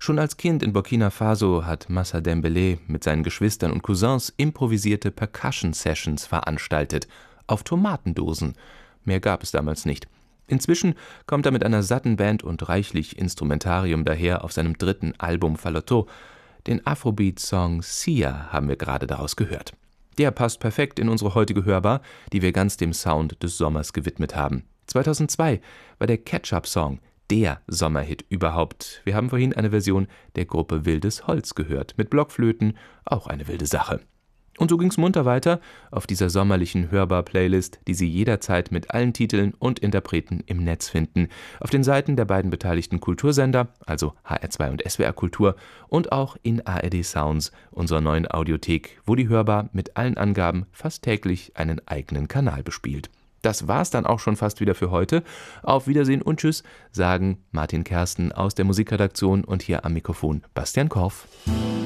Schon als Kind in Burkina Faso hat Massa Dembélé mit seinen Geschwistern und Cousins improvisierte Percussion-Sessions veranstaltet. Auf Tomatendosen. Mehr gab es damals nicht. Inzwischen kommt er mit einer satten Band und reichlich Instrumentarium daher auf seinem 3. Album Falotto. Den Afrobeat-Song Sia haben wir gerade daraus gehört. Der passt perfekt in unsere heutige Hörbar, die wir ganz dem Sound des Sommers gewidmet haben. 2002 war der Ketchup-Song der Sommerhit überhaupt. Wir haben vorhin eine Version der Gruppe Wildes Holz gehört, mit Blockflöten, auch eine wilde Sache. Und so ging's munter weiter auf dieser sommerlichen Hörbar-Playlist, die Sie jederzeit mit allen Titeln und Interpreten im Netz finden, auf den Seiten der beiden beteiligten Kultursender, also HR2 und SWR Kultur, und auch in ARD Sounds, unserer neuen Audiothek, wo die Hörbar mit allen Angaben fast täglich einen eigenen Kanal bespielt. Das war's dann auch schon fast wieder für heute. Auf Wiedersehen und Tschüss, sagen Martin Kersten aus der Musikredaktion und hier am Mikrofon Bastian Korff.